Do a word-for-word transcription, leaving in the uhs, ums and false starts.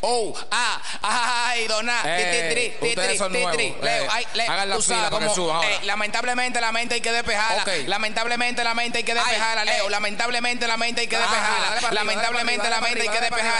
Oh, ah, ay, dona. Eh, ustedes son nuevos. Leo, ay, Leo, Hagan la tú sabes fila para que cómo, suban ahora. eh, lamentablemente la mente hay que despejarla. Ok. Lamentablemente la mente hay que despejarla, Ay, Leo. eh. Lamentablemente la mente hay que Ajá, despejarla. dale para arriba, Lamentablemente dale la para mente hay arriba, que dale para despejarla.